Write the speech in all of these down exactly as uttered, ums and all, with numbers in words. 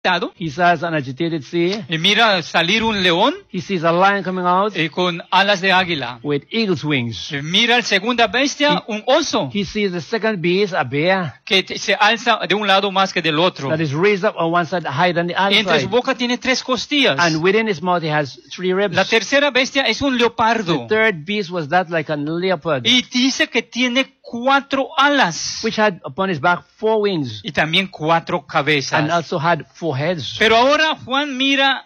He sees an agitated sea. y mira salir un león He sees a lion coming out eh, con alas de águila. with eagle's wings. Eh, Mira la segunda bestia, un oso, He sees the second beast, a bear, que te- se alza de un lado más que del otro. that is raised up on one side, higher than the other Entre su side. boca tiene tres costillas. And within his mouth he has three ribs. La tercera bestia es un The leopardo. third beast was that like a leopard, Y dice que tiene cuatro alas. which had upon his back four wings, Y también cuatro and cabezas. also had four heads. Pero ahora Juan mira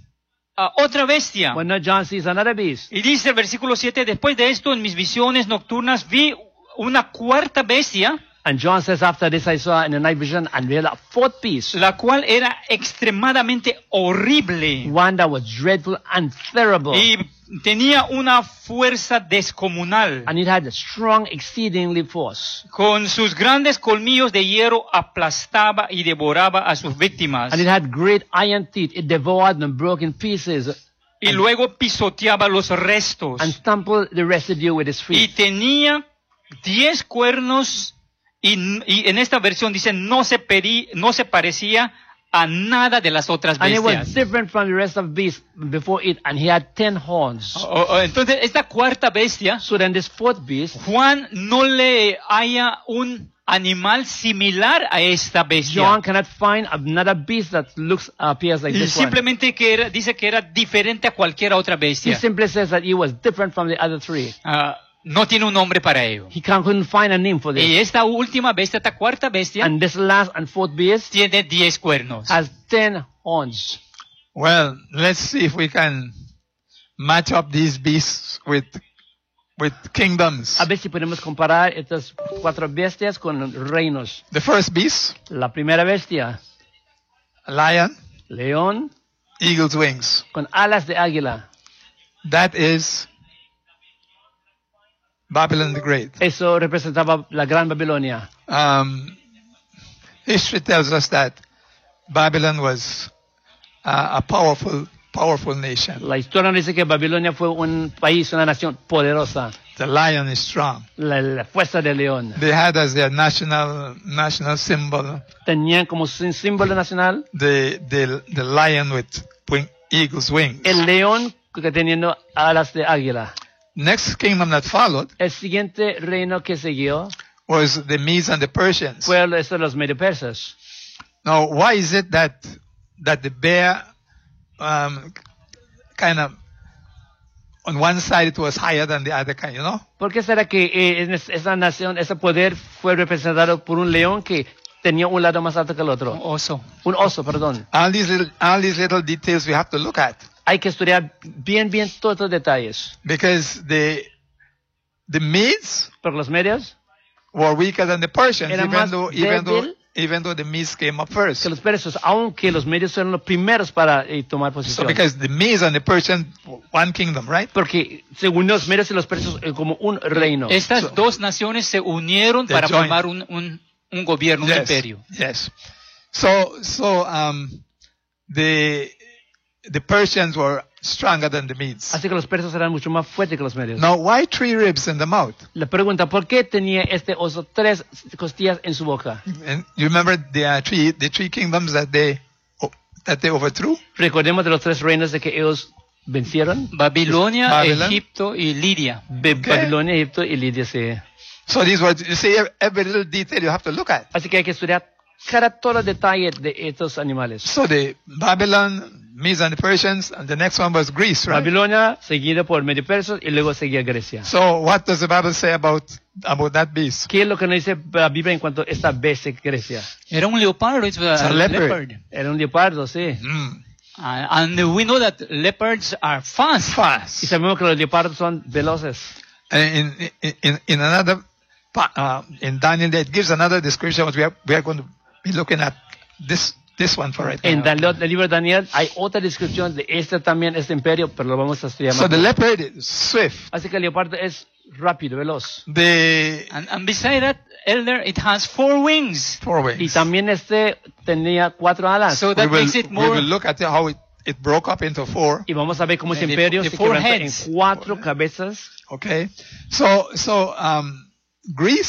a otra bestia. When now John sees another beast. Y dice el versículo siete, después de esto en mis visiones nocturnas vi una cuarta bestia, And John says, after this I saw in the night vision, and beheld a fourth beast, la cual era extremadamente horrible. one that was dreadful and terrible. Y tenía una fuerza descomunal. And it had a strong, exceedingly force. Con sus grandes colmillos de hierro aplastaba y devoraba a sus víctimas. And it had great iron teeth. It devoured them, broke in pieces, Y luego pisoteaba los restos. and stumbled the residue with its Y feet. tenía diez cuernos. Y, y en esta versión dice, no se, peri, no se parecía a nada de las otras And it was bestias. different from the rest of beasts before it, and he had ten horns. O- o- Entonces, esta cuarta bestia, So then this fourth beast, Juan no le haya un animal similar a esta bestia. John cannot find another beast that looks, appears like Y this one. simplemente que era, dice que era diferente a cualquier otra He bestia. simply says that he was different from the other three. Ah, no tiene un nombre para ello. He can't, couldn't find a name for Y this. esta última bestia, esta cuarta bestia, And this last and fourth beast tiene diez cuernos. has ten horns. Well, let's see if we can match up these beasts with with kingdoms. A ver si podemos comparar estas cuatro bestias con reinos. The first beast, La primera bestia, a lion, león eagle's wings. con alas de águila. That is Babylon the Great. Eso representaba la Gran Babilonia. Um, history tells us that Babylon was uh, a powerful, powerful nation. La historia nos dice que Babilonia fue un país, una nación poderosa. The lion is strong. La, la fuerza del león. They had as their national national symbol Tenían como su símbolo nacional the the, the lion with wing, eagle's wings. el león que teniendo alas de águila. Next kingdom that followed El siguiente reino que siguió was the Medes and the Persians. fue esto de los medio persas. Now, why is it that that the bear um, kind of on one side it was higher than the other kind, you know? ¿Por qué será que eh, en es- esa nación, ese poder fue representado por un león que tenía un lado más alto que el otro? Oso. Un oso, perdón. All these little all these little details we have to look at Hay que estudiar bien, bien todos los detalles. because the the Medes Pero los medios, were weaker than the Persians, Era even más though even though débil. even though the Medes came up first. que los persas, aunque los medios fueron los primeros para eh, tomar So posición. because the Medes and the Persians were one kingdom, right? Porque según los medios y los persas, eh, como un reino. Estas So- dos naciones se unieron They para joined. formar un, un, un gobierno, un Yes. imperio. Yes. So so um the the Persians were stronger than the Medes. Así que los persas eran mucho más fuertes que los medios. Now, why three ribs in the mouth? La pregunta, ¿por qué tenía este oso tres costillas en su boca? And you remember the uh, three the three kingdoms that they oh, that they overthrew? Recordemos de los tres reinos de que ellos vencieron. Babilonia, Babylon. Egipto y Lidia. Be- Okay. Babilonia, Egipto y Lidia. Sí. So these were you see every little detail you have to look at. Así que hay que estudiar cada todo detalle de estos animales. So the Babylon, Medes and the Persians, and the next one was Greece, right? Babilonia, seguida por medio persas y luego seguía Grecia. So what does the Bible say about about that beast? ¿Qué es lo que nos dice la Biblia en cuanto a esta bestia Grecia? Era un leopardo. It's a, a leopard. leopard. Era un leopardo, sí. Mm. Uh, and we know that leopards are fast. Y Fast. sabemos que los leopardos son veloces. And in in in, in another pa- uh, in Daniel, it gives another description. What we are we are going to be looking at this this one for right En now. Daniel- el libro de Daniel hay otra descripción de este también, este imperio, pero lo vamos a estudiar So más. the leopard is swift. Así que el leopardo es rápido, veloz. The And, and beside that, elder, it has four wings. four Y wings. también este tenía cuatro alas. So We that will, makes it we more. will look at how it, it broke up into four. Y vamos a ver cómo ese The- imperio the se four quebrantó en heads. cuatro cabezas. Okay. So so um, Greece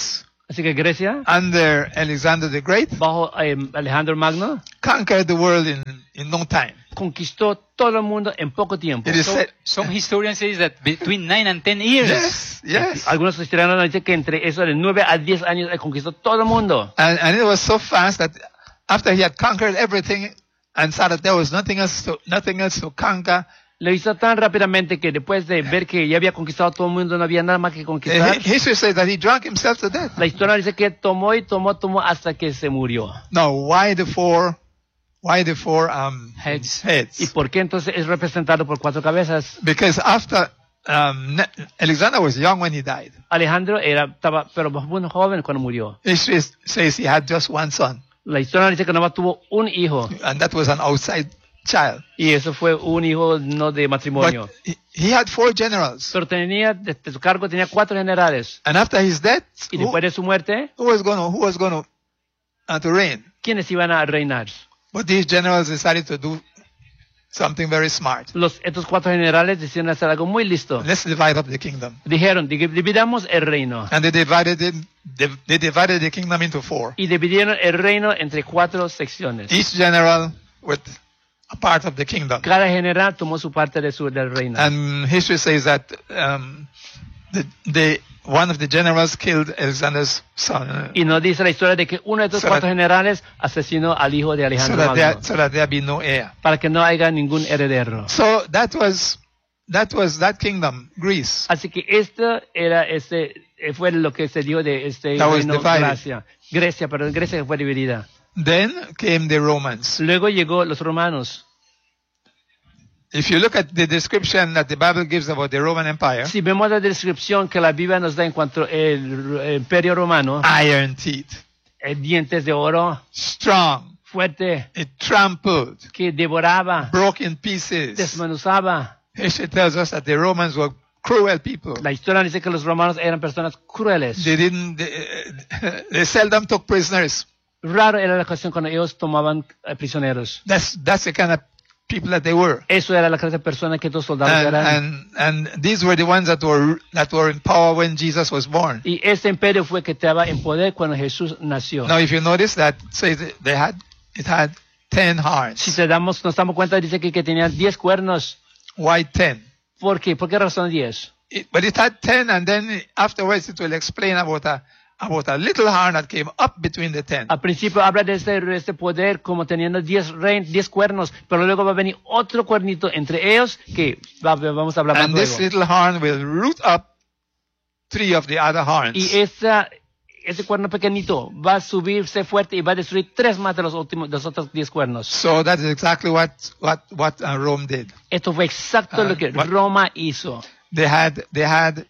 Así que Grecia, under Alexander the Great, bajo eh, Alejandro Magno, conquered the world in, in no time. conquistó todo el mundo en poco tiempo. It is So, said, some historians say that between nine and ten years. yes, yes. Algunos historiadores dicen que entre eso de nueve a diez años él conquistó todo el mundo. And, and it was so fast that after he had conquered everything and saw that there was nothing else to, nothing else to conquer, Lo hizo tan rápidamente que después de ver que ya había conquistado todo el mundo, no había nada más que the conquistar. hi- history says that he drank himself to death. La historia dice que tomó y tomó, tomó hasta que se murió. Now, why the four, why the four um, Heads. ¿Y heads? por qué entonces es representado por cuatro cabezas? Because after um, Ne- Alexander was young when he died. Alejandro era, estaba, pero muy joven cuando murió. History says he had just one son, La historia dice que nomás tuvo un hijo, and that was an outside child. y eso fue un hijo no de matrimonio. But he, he had four generals, Pero tenía, de, de su cargo tenía cuatro generales. and after his death, Y who, después de su muerte, who was going to who was going to uh, to reign? ¿quiénes iban a reinar? But these generals decided to do something very smart. Los, estos cuatro generales decidieron hacer algo muy listo. Let's divide up the kingdom, Dijeron, "Divi- dividamos el reino. and they divided it. They, they divided the kingdom into four. Y dividieron el reino entre cuatro secciones. Each general with a part of the kingdom. Cada general tomó su parte de su, del reino. And history says that um, the, the one of the generals killed Alexander's son, Y nos dice la historia de que uno de estos So cuatro that- generales asesinó al hijo de so Alejandro that there, Magno, so that there be no heir. para que no haya ningún heredero. So that was that was that kingdom, Greece. Así que esto era este, eh, fue lo que se dio de este That was reino divided. Grecia. Grecia, pero Grecia fue dividida. Then came the Romans. Luego llegó los romanos. If you look at the description that the Bible gives about the Roman Empire, Si vemos la descripción que la Biblia nos da en cuanto al el imperio romano, iron teeth, eh, dientes de oro, strong, fuerte, it trampled, que devoraba, broke in pieces. desmenuzaba. History tells us that the Romans were cruel people. La historia dice que los romanos eran personas crueles. They didn't. They, they seldom took prisoners. Raro era la ocasión cuando ellos tomaban eh, prisioneros. That's that's the kind of people that they were. Eso era la clase de personas que estos soldados And, eran. and and these were the ones that were that were in power when Jesus was born. Y este imperio fue que estaba en poder cuando Jesús nació. Now, if you notice that, says that they had it had ten Si horns. te damos, nos damos cuenta, dice que, que tenían diez cuernos. Why ten? ¿Por qué? ¿Por qué razón diez? It, but it had ten, and then afterwards it will explain about a about a little horn that came up between the ten. Al principio habla de este, de este poder como teniendo diez, rein, diez cuernos, pero luego va a venir otro cuernito entre ellos que va- vamos a hablar más And this luego. little horn will root up three of the other horns. Y esa, ese cuerno pequeñito va a subirse fuerte y va a destruir tres más de los, últimos, de los otros diez cuernos. So that is exactly what what what uh, Rome did. Esto fue exacto Ah, lo que what- Roma hizo. They had they had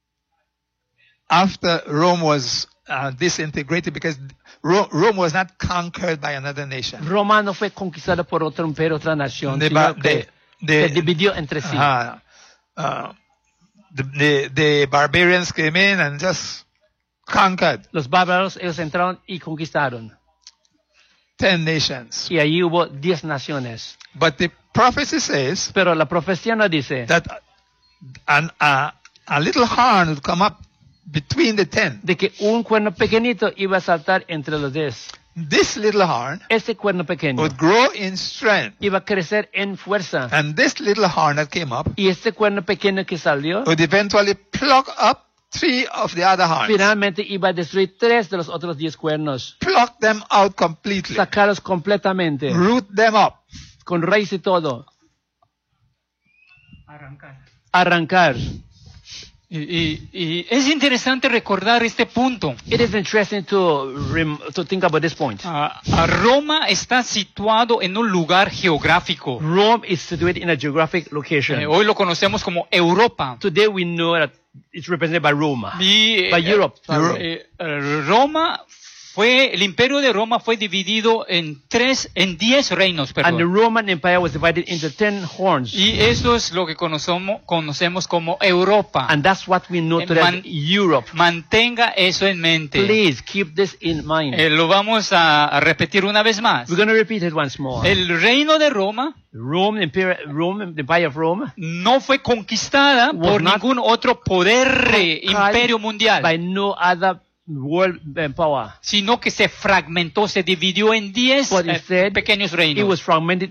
after Rome was uh, disintegrated because Ro- Rome was not conquered by another nation. Roma no fue conquistada por otro imperio, otra nación, They sino ba- que they- se they- dividió entre sí. Uh, uh, the, the the barbarians came in and just conquered Los bárbaros, ellos entraron y conquistaron. ten nations. Y allí hubo diez naciones. But the prophecy says Pero la profecía nos dice that an, uh, a little horn would come up between the ten. de que un cuerno pequeñito iba a saltar entre los diez. This little horn Ese cuerno pequeño would grow in strength, iba a crecer en fuerza. and this little horn that came up Y este cuerno pequeño que salió, would eventually pluck up three of the other horns, finalmente iba a destruir tres de los otros diez cuernos. pluck them out completely, Sacarlos completamente, root them up. con raíz y todo. Arrancar. Arrancar. Y, y- y es interesante recordar este punto. It is interesting to, rem- to think about this point. Ah, ah, Roma está situado en un lugar geográfico. Rome is situated in a geographic location. Eh, hoy lo conocemos como Europa. Today we know that it's represented by Roma. Y, eh, By Europe. Europe. eh, eh, Roma fue, el imperio de Roma fue dividido en tres, en diez reinos, And the perdón. Roman Empire was divided into ten horns. Y eso es lo que conocemos, conocemos como Europa. And that's what we know Eh, today as man- Europe. Mantenga eso en mente. Please keep this in mind. Eh, lo vamos a, a repetir una vez más. We're going to repeat it once more. El reino de Roma Rome, the Empire, Rome, the Empire of Rome, no fue conquistada Was por not ningún otro poder eh, conquered imperio mundial. by no other world uh, power. sino que se fragmentó, se dividió en diez But eh, instead, pequeños It reinos. was fragmented